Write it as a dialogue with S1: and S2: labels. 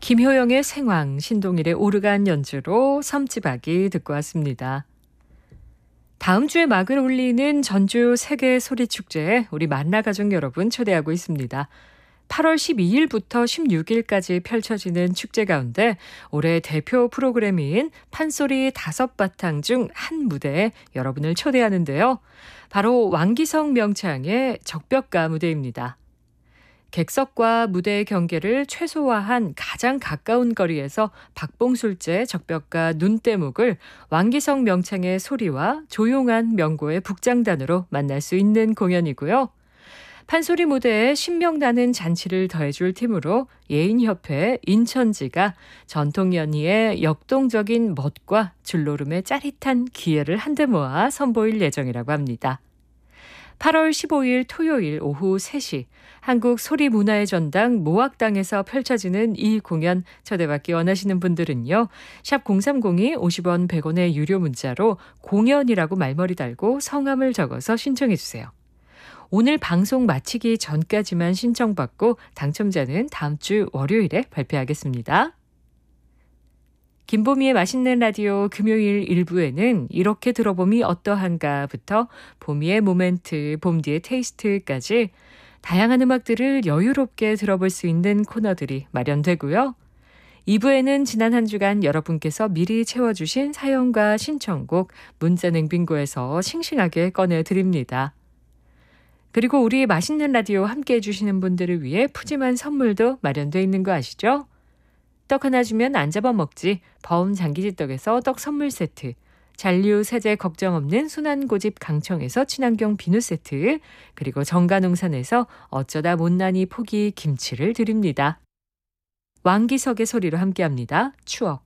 S1: 김효영의 생황, 신동일의 오르간 연주로 섬지박이 듣고 왔습니다. 다음 주에 막을 올리는 전주 세계 소리축제에 우리 만나가족 여러분 초대하고 있습니다. 8월 12일부터 16일까지 펼쳐지는 축제 가운데 올해 대표 프로그램인 판소리 5바탕 중 한 무대에 여러분을 초대하는데요. 바로 왕기성 명창의 적벽가 무대입니다. 객석과 무대의 경계를 최소화한 가장 가까운 거리에서 박봉술제 적벽가 눈대목을 왕기성 명창의 소리와 조용한 명고의 북장단으로 만날 수 있는 공연이고요. 판소리 무대에 신명나는 잔치를 더해줄 팀으로 예인협회 인천지가 전통 연희의 역동적인 멋과 줄노름의 짜릿한 기회를 한데 모아 선보일 예정이라고 합니다. 8월 15일 토요일 오후 3시 한국소리문화의 전당 모악당에서 펼쳐지는 이 공연 초대받기 원하시는 분들은요. 샵 0302 50원 100원의 유료 문자로 공연이라고 말머리 달고 성함을 적어서 신청해 주세요. 오늘 방송 마치기 전까지만 신청받고 당첨자는 다음 주 월요일에 발표하겠습니다. 김보미의 맛있는 라디오 금요일 1부에는 이렇게 들어봄이 어떠한가부터 보미의 모멘트, 봄디의 테이스트까지 다양한 음악들을 여유롭게 들어볼 수 있는 코너들이 마련되고요. 2부에는 지난 한 주간 여러분께서 미리 채워주신 사연과 신청곡 문자냉빙고에서 싱싱하게 꺼내드립니다. 그리고 우리 맛있는 라디오 함께해 주시는 분들을 위해 푸짐한 선물도 마련되어 있는 거 아시죠? 떡 하나 주면 안 잡아먹지 버움 장기지떡에서 떡 선물 세트, 잔류 세제 걱정 없는 순환고집 강청에서 친환경 비누 세트, 그리고 정가농산에서 어쩌다 못난이 포기 김치를 드립니다. 왕기석의 소리로 함께합니다. 추억.